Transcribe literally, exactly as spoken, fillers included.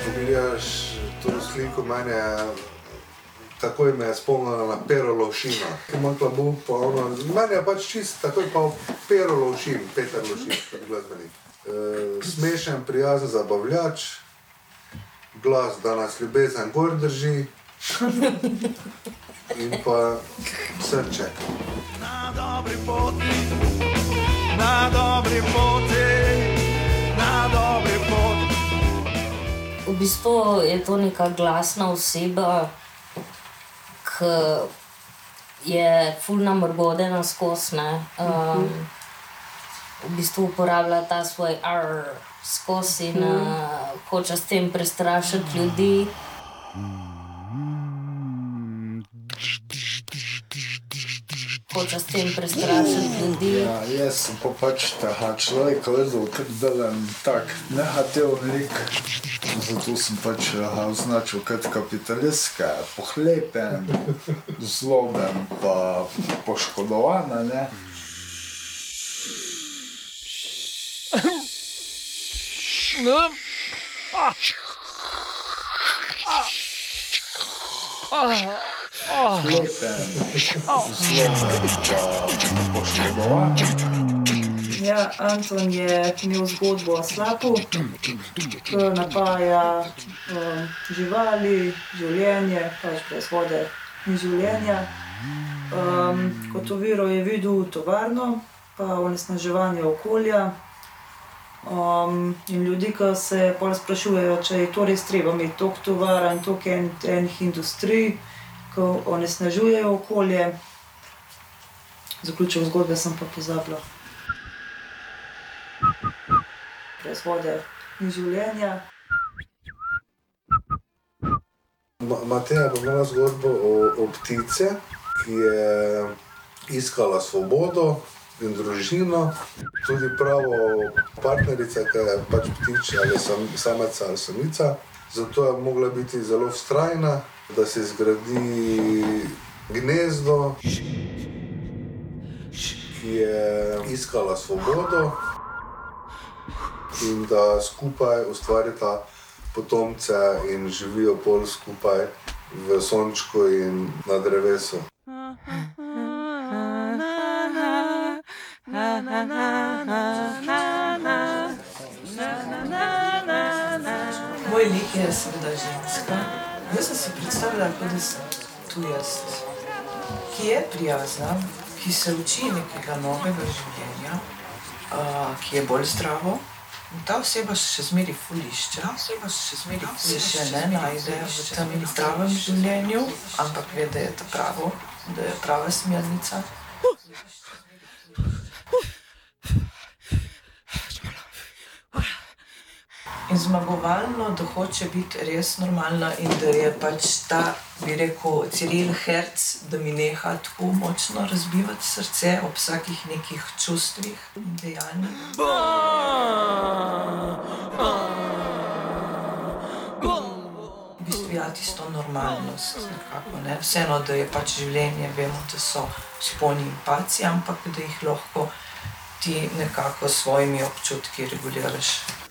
pogledaš to sliko, mene takoj me je spomnila na Pero Lovšina. Ima klabu, pa ono, meni je pač čist takoj pa Pero Lovšin, Peter Lovšin, kot glasbenik. E, smešen, prijazen zabavljač, glas, da nas ljubezen gor drži in pa srček. Na dobri poti, na dobri poti, na dobri poti. V bistvu je to neka glasna oseba, ki je ful namrgodena skozi, ne. Um, v bistvu uporablja ta svoj ar skozi in uh, hoče s tem prestrašiti ljudi. Hoče s tem prestrašiti ljudi. Ja, jaz sem pa pač tega človeka vedel, tako delam tak negativen lik. Zato sem pač označil kot kapitalistke, pohlepen, zloben pa poškodovan, ne. Pohlepen, zloben pa poškodovan. Ja, Anton je imel zgodbo o slapu, ki napaja um, živali, življenje, pač brez vode ni življenja. Um, kot oviro je videl tovarno, pa onesnaževanje okolja. Um, in ljudi, ki se pol sprašujejo, če je to res treba imeti toliko tovaran, toliko en, enih industrij, ki onesnažujejo okolje. Zaključek zgodbe sem pa pozabila. Brez vode ni življenja. Mateja je imela zgodbo o, o ptice, ki je iskala svobodo in družino, tudi pravo partnerica, ki je pač ptič ali sam, samec ali samica. Zato je mogla biti zelo vztrajna, da se zgradi gnezdo, ki je iskala svobodo in da skupaj ustvarita potomce in živijo pol skupaj v sončku in na drevesu. Moj lik je seveda ženska. Jaz sem si predstavljala, kot da sem tu jaz, ki je prijazna, ki se uči nekega novega življenja, uh, ki je bolj zdravo. In ta oseba še zmeri ful išče, se še ne najde v tem zdravem življenju, ampak ve, da je to pravo, da je prava smernica. In zmagovalno, da hoče biti res normalna in da je pač ta, bi rekel, Ciril Herc, da mi neha tako močno razbivati srce ob vsakih nekih čustvih in dejanjih. V bistvu ja, tisto normalnost nekako, ne. Vseeno, da je pač življenje, vemo, da so vzponi in padci, ampak da jih lahko ti nekako s svojimi občutki reguliraš.